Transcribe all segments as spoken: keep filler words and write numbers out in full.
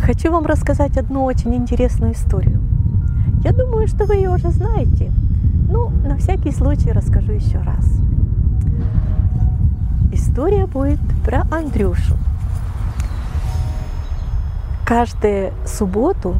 Хочу вам рассказать одну очень интересную историю. Я думаю, что вы ее уже знаете, но на всякий случай расскажу еще раз. История будет про Андрюшу. Каждую субботу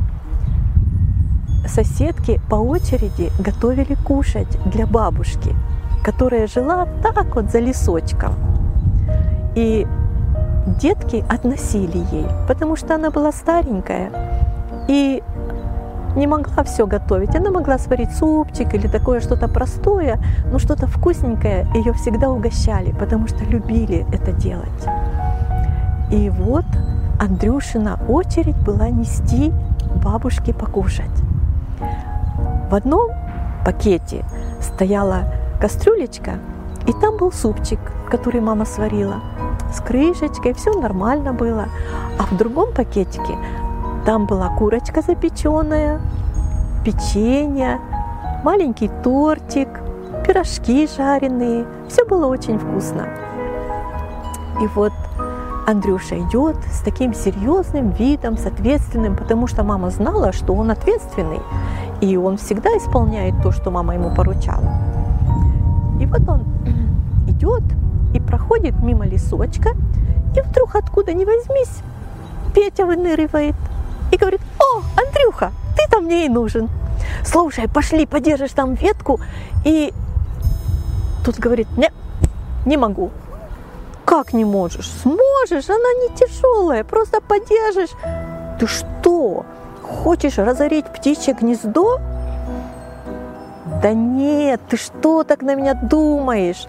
соседки по очереди готовили кушать для бабушки, которая жила так вот за лесочком. И детки относили ей, потому что она была старенькая и не могла все готовить. Она могла сварить супчик или такое что-то простое, но что-то вкусненькое ее всегда угощали, потому что любили это делать. И вот Андрюшина очередь была нести бабушке покушать. В одном пакете стояла кастрюлечка, и там был супчик, который мама сварила, с крышечкой, все нормально было. А в другом пакетике там была курочка запеченная, печенье, маленький тортик, пирожки жареные. Все было очень вкусно. И вот Андрюша идет с таким серьезным видом, с ответственным, потому что мама знала, что он ответственный, и он всегда исполняет то, что мама ему поручала. И вот он идет и проходит мимо лесочка, и вдруг откуда ни возьмись, Петя выныривает и говорит: «О, Андрюха, ты-то мне и нужен. Слушай, пошли, подержишь там ветку». И тут говорит: «Не, не могу». «Как не можешь?» «Сможешь, она не тяжелая, просто подержишь». «Ты что, хочешь разорить птичье гнездо?» «Да нет, ты что так на меня думаешь?